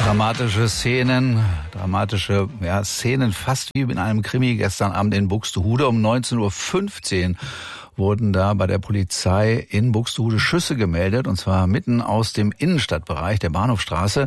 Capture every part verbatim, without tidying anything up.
Dramatische Szenen, dramatische ja, Szenen, fast wie in einem Krimi gestern Abend in Buxtehude. Um neunzehn Uhr fünfzehn wurden da bei der Polizei in Buxtehude Schüsse gemeldet, und zwar mitten aus dem Innenstadtbereich der Bahnhofstraße.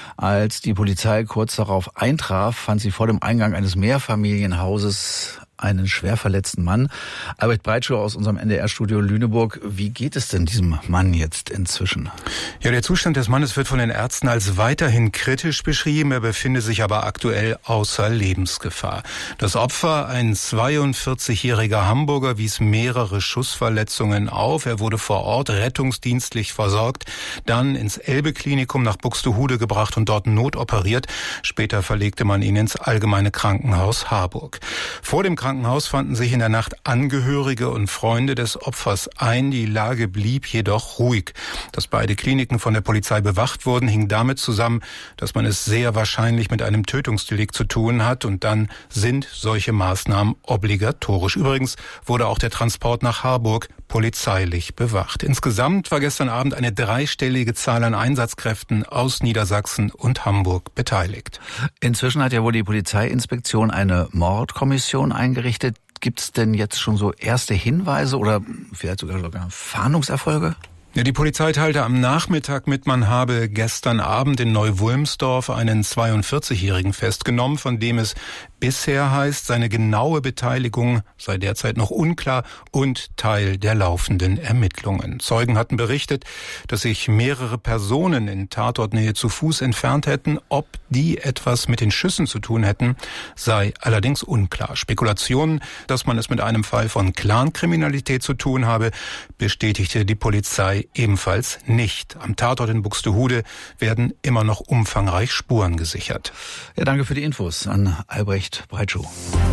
Als die Polizei kurz darauf eintraf, fand sie vor dem Eingang eines Mehrfamilienhauses einen schwer verletzten Mann. Albrecht Breitschuh aus unserem N D R-Studio Lüneburg. Wie geht es denn diesem Mann jetzt inzwischen? Ja, der Zustand des Mannes wird von den Ärzten als weiterhin kritisch beschrieben. Er befinde sich aber aktuell außer Lebensgefahr. Das Opfer, ein zweiundvierzigjähriger Hamburger, wies mehrere Schussverletzungen auf. Er wurde vor Ort rettungsdienstlich versorgt, dann ins Elbe-Klinikum nach Buxtehude gebracht und dort notoperiert. Später verlegte man ihn ins Allgemeine Krankenhaus Harburg. Vor dem Krankenhaus fanden sich in der Nacht Angehörige und Freunde des Opfers ein. Die Lage blieb jedoch ruhig. Dass beide Kliniken von der Polizei bewacht wurden, hing damit zusammen, dass man es sehr wahrscheinlich mit einem Tötungsdelikt zu tun hat, und dann sind solche Maßnahmen obligatorisch. Übrigens wurde auch der Transport nach Harburg polizeilich bewacht. Insgesamt war gestern Abend eine dreistellige Zahl an Einsatzkräften aus Niedersachsen und Hamburg beteiligt. Inzwischen hat ja wohl die Polizeiinspektion eine Mordkommission eingerichtet. Gibt es denn jetzt schon so erste Hinweise oder vielleicht sogar, sogar Fahndungserfolge? Ja, die Polizei teilte am Nachmittag mit, man habe gestern Abend in Neu-Wulmsdorf einen zweiundvierzigjährigen festgenommen, von dem es bisher heißt, seine genaue Beteiligung sei derzeit noch unklar und Teil der laufenden Ermittlungen. Zeugen hatten berichtet, dass sich mehrere Personen in Tatortnähe zu Fuß entfernt hätten. Ob die etwas mit den Schüssen zu tun hätten, sei allerdings unklar. Spekulationen, dass man es mit einem Fall von Clankriminalität zu tun habe, bestätigte die Polizei ebenfalls nicht. Am Tatort in Buxtehude werden immer noch umfangreich Spuren gesichert. Ja, danke für die Infos an Albrecht Breitschuh.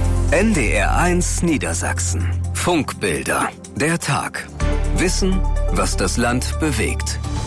N D R eins Niedersachsen. Funkbilder. Der Tag. Wissen, was das Land bewegt.